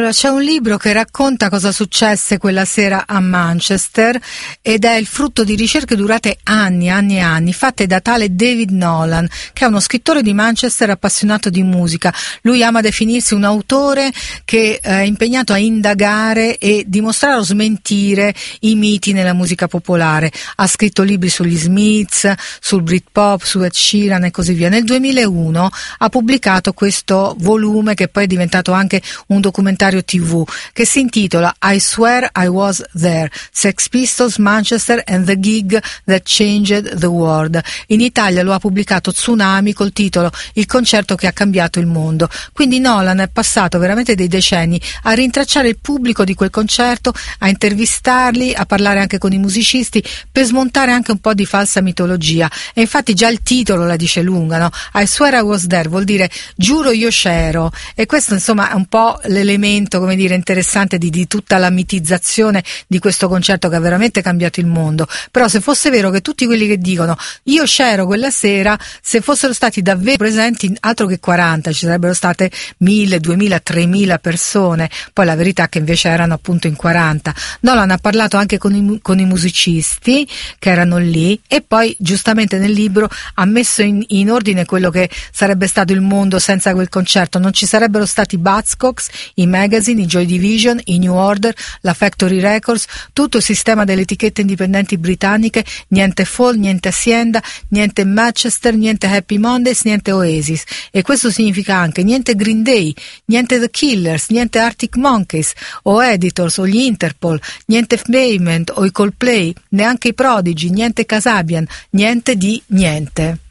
Allora, c'è un libro che racconta cosa successe quella sera a Manchester ed è il frutto di ricerche durate anni e anni, fatte da tale David Nolan, che è uno scrittore di Manchester appassionato di musica. Lui ama definirsi un autore che è impegnato a indagare e dimostrare o smentire i miti nella musica popolare. Ha scritto libri sugli Smiths, sul Britpop, su Ed Sheeran e così via. Nel 2001 ha pubblicato questo volume che poi è diventato anche un documentario TV che si intitola I Swear I Was There, Sex Pistols, Manchester and the Gig That Changed the World. In Italia lo ha pubblicato Tsunami col titolo Il concerto che ha cambiato il mondo. Quindi Nolan è passato veramente dei decenni a rintracciare il pubblico di quel concerto, a intervistarli, a parlare anche con i musicisti per smontare anche un po' di falsa mitologia. E infatti già il titolo la dice lunga, no? I Swear I Was There vuol dire giuro io c'ero, e questo insomma è un po' l'elemento, come dire, interessante di tutta la mitizzazione di questo concerto che ha veramente cambiato il mondo. Però se fosse vero che tutti quelli che dicono io c'ero quella sera, se fossero stati davvero presenti, altro che 40, ci sarebbero state 1000, 2000, 3000 persone. Poi la verità è che invece erano appunto in 40. Nolan ha parlato anche con i musicisti che erano lì, e poi giustamente nel libro ha messo in ordine quello che sarebbe stato il mondo senza quel concerto. Non ci sarebbero stati Buzzcocks, i Magazine, i Joy Division, i New Order, la Factory Records, tutto il sistema delle etichette indipendenti britanniche, niente Fall, niente Hacienda, niente Manchester, niente Happy Mondays, niente Oasis. E questo significa anche niente Green Day, niente The Killers, niente Arctic Monkeys o Editors o gli Interpol, niente Pavement o i Coldplay, neanche i Prodigy, niente Kasabian, niente di niente.